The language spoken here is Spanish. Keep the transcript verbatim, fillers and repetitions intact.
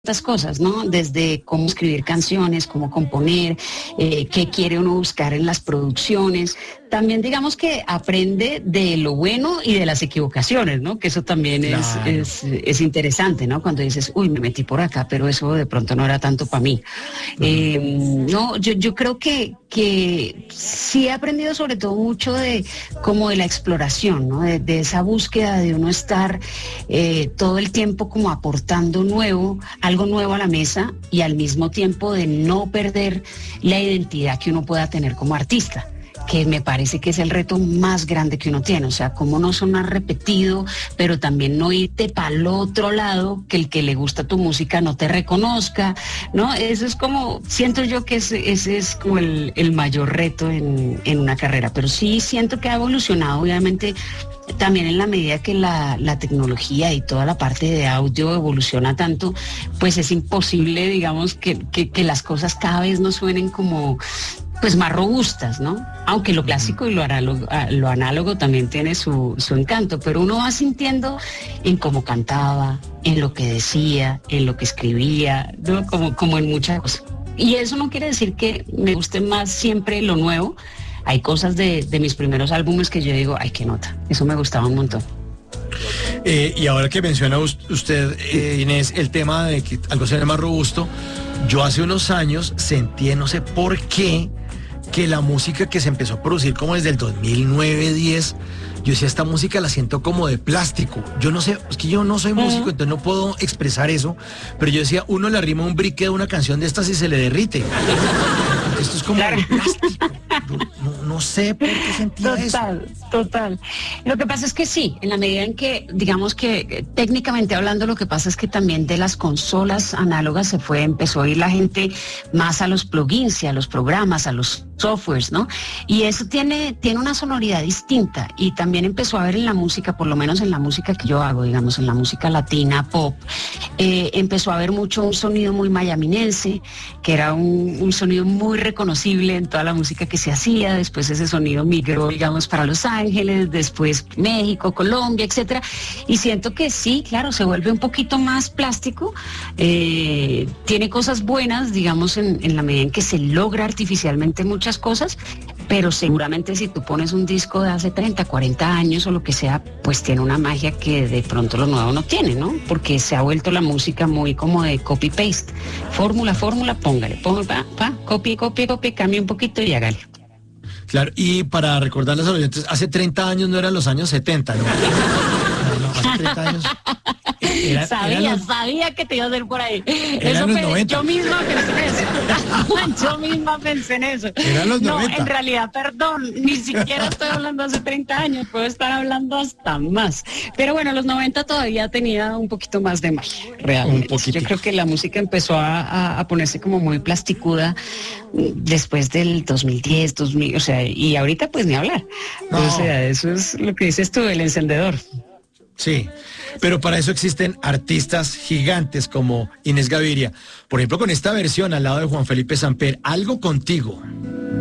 Tantas cosas, ¿no? Desde cómo escribir canciones, cómo componer, eh, qué quiere uno buscar en las producciones. También digamos que aprende de lo bueno y de las equivocaciones, ¿no? Que eso también es, Claro. es, es interesante, ¿no? Cuando dices, uy, me metí por acá, pero eso de pronto no era tanto para mí. Eh, no, yo, yo creo que, que sí he aprendido sobre todo mucho de como de la exploración, ¿no? De, de esa búsqueda de uno estar eh, todo el tiempo como aportando nuevo, algo nuevo a la mesa y al mismo tiempo de no perder la identidad que uno pueda tener como artista, que me parece que es el reto más grande que uno tiene, o sea, cómo no sonar repetido, pero también no irte para el otro lado, que el que le gusta tu música no te reconozca, ¿no? Eso es como, siento yo que ese, ese es como el, el mayor reto en, en una carrera, pero sí siento que ha evolucionado, obviamente, también en la medida que la, la tecnología y toda la parte de audio evoluciona tanto, pues es imposible, digamos, que, que, que las cosas cada vez no suenen como pues más robustas, ¿no? Aunque lo clásico y lo análogo, lo análogo también tiene su, su encanto, pero uno va sintiendo en cómo cantaba, en lo que decía, en lo que escribía, ¿no? Como, como en muchas cosas. Y eso no quiere decir que me guste más siempre lo nuevo. Hay cosas de, de mis primeros álbumes que yo digo, ay, qué nota, eso me gustaba un montón. Eh, y ahora que menciona usted, eh, Inés, el tema de que algo sea más robusto, yo hace unos años sentí, no sé por qué, que la música que se empezó a producir como desde el dos mil nueve, diez, yo decía, esta música la siento como de plástico. Yo no sé, es que yo no soy músico, entonces no puedo expresar eso, pero yo decía, uno le arrima un brique de una canción de estas y se le derrite. Esto es como Claro. de plástico. Yo no, no sé por qué sentía eso. Total, total. Lo que pasa es que sí, en la medida en que, digamos que eh, técnicamente hablando, lo que pasa es que también de las consolas análogas se fue, empezó a ir la gente más a los plugins y a los programas, a los softwares, ¿no? Y eso tiene, tiene una sonoridad distinta y también empezó a ver en la música, por lo menos en la música que yo hago, digamos, en la música latina, pop, eh, empezó a haber mucho un sonido muy mayaminense, que era un, un sonido muy reconocible en toda la música que se hacía. Después ese sonido migró, digamos, para Los Ángeles, después México, Colombia, etcétera. Y siento que sí, claro, se vuelve un poquito más plástico. Eh, tiene cosas buenas, digamos, en, en la medida en que se logra artificialmente muchas cosas, pero seguramente si tú pones un disco de hace treinta, cuarenta años o lo que sea, pues tiene una magia que de pronto lo nuevo no tiene, ¿no? Porque se ha vuelto la música muy como de copy-paste. Fórmula, fórmula, póngale, póngale, pa, pa, copy, copy, copy, cambie un poquito y hágale. Claro, y para recordarles a los oyentes, hace treinta años no eran los años setenta, ¿no? No, no, hace treinta años. Era, sabía, los, sabía que te iba a hacer por ahí. Eso los pe- noventa. Yo misma pensé en eso. Yo misma pensé en eso. Eran los no, noventa. En realidad, perdón, ni siquiera estoy hablando hace treinta años, puedo estar hablando hasta más. Pero bueno, los noventa todavía tenía un poquito más de magia, realmente. Un poquitico. Yo creo que la música empezó a, a, a ponerse como muy plasticuda después del dos mil diez, dos mil, o sea, y ahorita pues ni hablar. No. O sea, eso es lo que dices tú, el encendedor. Sí, pero para eso existen artistas gigantes como Inés Gaviria. Por ejemplo, con esta versión al lado de Juan Felipe Samper, Algo Contigo.